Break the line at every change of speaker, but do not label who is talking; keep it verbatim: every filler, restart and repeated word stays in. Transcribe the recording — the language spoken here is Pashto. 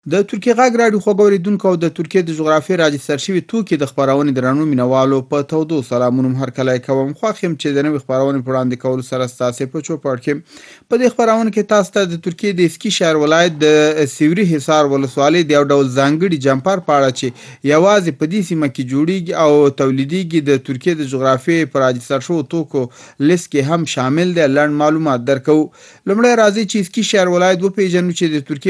د ترکیې غږ راډیو خوږ اورېدونکو او د ترکیې د جغرافیې راجستر شوي توکي د خپرونې درنو مینوالو په تودو سلامونو هم هرکلی کوم. خوښ یم چې د نوې خپرونې په وړاندې کولو سره ستاسې په چوپړ کې په دې خپرونه کې تاسو ته د ترکیې د اسکیشهر ولایت د سیوري حصار ولسوالۍ د یو ډول ځانګړي جمپر په اړه چې یوازې په دې سیمه کې جوړیږي او تولیدیږي د ترکیې د جغرافیې په راجستر شوو توکو لیست کې هم شامل دی. لنډ معلومات درکو. لومړی راځي چې اسکیشهر ولایت وپیژنو چې د ترکیې